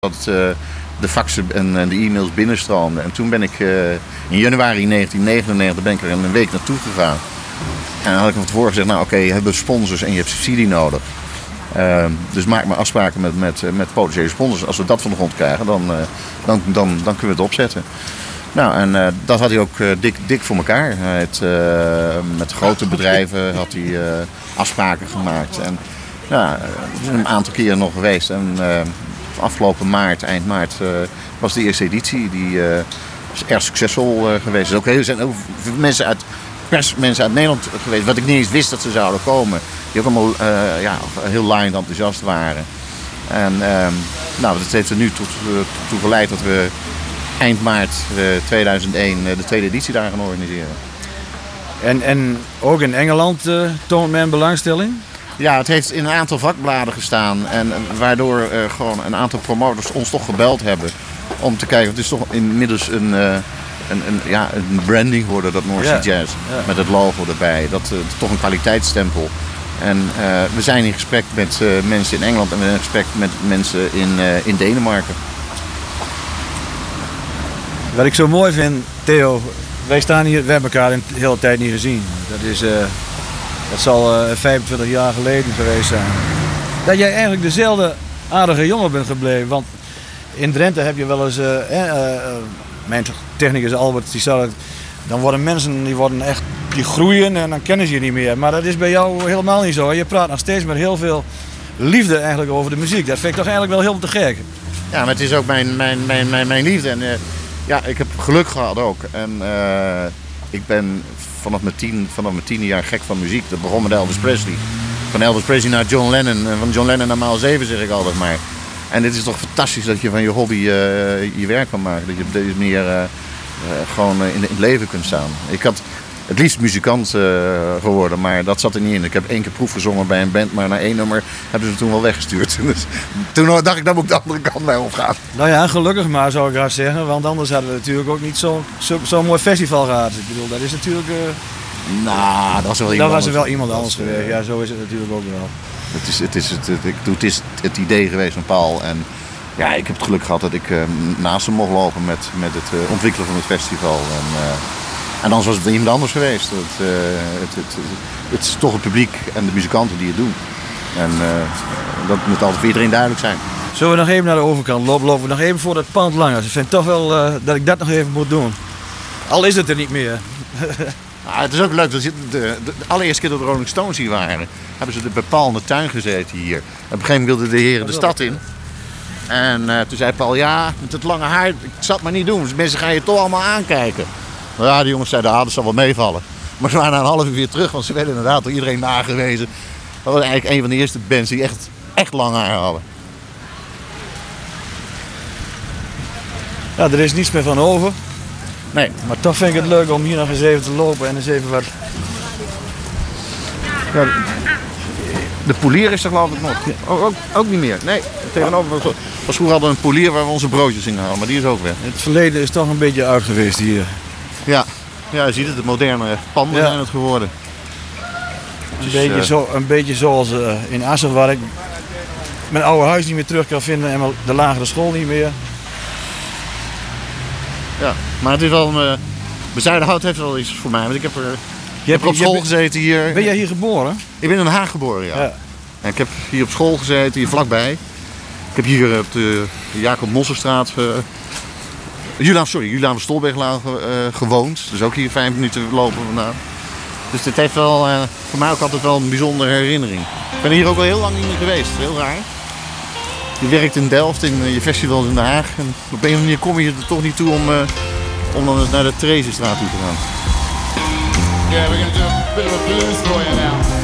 dat de faxen en de e-mails binnenstroomden. En toen ben ik in januari 1999 ben ik er een week naartoe gegaan. En dan had ik van tevoren gezegd, nou oké, je hebt sponsors en je hebt subsidie nodig. Dus maak maar afspraken met potentiële sponsors. Als we dat van de grond krijgen, dan kunnen we het opzetten. Nou, en dat had hij ook dik voor elkaar. Met grote bedrijven had hij afspraken gemaakt. En ja, we zijn een aantal keren nog geweest. En afgelopen eind maart, was de eerste editie. Die is erg succesvol geweest. Er zijn ook mensen uit Nederland geweest, wat ik niet eens wist dat ze zouden komen. Die ook allemaal heel laaiend enthousiast waren. En dat heeft er nu toe geleid dat we eind maart 2001 de tweede editie daar gaan organiseren. En ook in Engeland toont men belangstelling? Ja, het heeft in een aantal vakbladen gestaan. En waardoor gewoon een aantal promotors ons toch gebeld hebben. Om te kijken, het is toch inmiddels een branding geworden, dat North Sea Jazz. Ja. Met het logo erbij. Dat is toch een kwaliteitsstempel. En we zijn in gesprek met mensen in Engeland en we zijn in gesprek met mensen in Denemarken. Wat ik zo mooi vind, Theo, wij staan hier, we hebben elkaar de hele tijd niet gezien. Dat zal 25 jaar geleden geweest zijn. Dat jij eigenlijk dezelfde aardige jongen bent gebleven. Want in Drenthe heb je wel eens, mijn technicus Albert, die zei, dan worden mensen die groeien en dan kennen ze je niet meer. Maar dat is bij jou helemaal niet zo. Je praat nog steeds met heel veel liefde eigenlijk over de muziek. Dat vind ik toch eigenlijk wel heel te gek. Ja, maar het is ook mijn liefde. En ik heb geluk gehad ook. En ik ben vanaf mijn 10e jaar gek van muziek. Dat begon met Elvis Presley. Van Elvis Presley naar John Lennon. En van John Lennon naar Maal 7 zeg ik altijd maar. En dit is toch fantastisch dat je van je hobby je werk kan maken. Dat je op deze manier gewoon in het leven kunt staan. Ik had het liefst muzikant geworden, maar dat zat er niet in. Ik heb 1 keer proef gezongen bij een band, maar na 1 nummer hebben ze toen wel weggestuurd. Dus toen dacht ik, dan moet ik de andere kant bij opgaan. Nou ja, gelukkig maar zou ik graag zeggen, want anders hadden we natuurlijk ook niet zo'n mooi festival gehad. Ik bedoel, dat is natuurlijk... dat was wel iemand anders. Iemand anders geweest. Ja, zo is het natuurlijk ook wel. Het is het idee geweest van Paul. En ja, ik heb het geluk gehad dat ik naast hem mocht lopen met het ontwikkelen van het festival. En anders was het iemand anders geweest. Het is toch het publiek en de muzikanten die het doen. En dat moet altijd voor iedereen duidelijk zijn. Zullen we nog even naar de overkant lopen? Lopen we nog even voor dat pand langer. Ik vind toch wel dat ik dat nog even moet doen. Al is het er niet meer. Het is ook leuk, dat de allereerste keer dat de Rolling Stones hier waren, hebben ze bij Paul in de tuin gezeten hier. Op een gegeven moment wilden de heren de stad in. En toen zei Paul, ja, met het lange haar, ik zal het maar niet doen. Dus mensen gaan je toch allemaal aankijken. Nou ja, die jongens zeiden, dat zal wel meevallen. Maar ze waren na een half uur weer terug, want ze werden inderdaad door iedereen nagewezen. Dat was eigenlijk een van de eerste bands die echt lang haar hadden. Ja, er is niets meer van over. Nee. Maar toch vind ik het leuk om hier nog eens even te lopen en eens even wat... Ja, de polier is er geloof ik nog. Ook niet meer. Nee, tegenover was vroeger hadden we een polier waar we onze broodjes in halen, maar die is ook weg. Het verleden is toch een beetje uit geweest hier. Ja, je ziet het, de moderne panden zijn het geworden. Een beetje zoals in Assen, waar ik mijn oude huis niet meer terug kan vinden en de lagere school niet meer. Ja, maar het is wel Bezuidenhout heeft wel iets voor mij, want ik heb op school gezeten hier. Ben jij hier geboren? Ik ben in Den Haag geboren, ja. En ik heb hier op school gezeten, hier vlakbij. Ik heb hier op de Jacob Mosselstraat, Juliaan van Stolberglaan gewoond. Dus ook hier 5 minuten lopen vandaan. Dus dit heeft wel voor mij ook altijd wel een bijzondere herinnering. Ik ben hier ook al heel lang niet meer geweest, heel raar. Je werkt in Delft, in je festivals in Den Haag. En op een of andere manier kom je er toch niet toe om dan eens naar de Theresiestraat toe te gaan. Yeah, we're gonna do a bit of a blues for you now.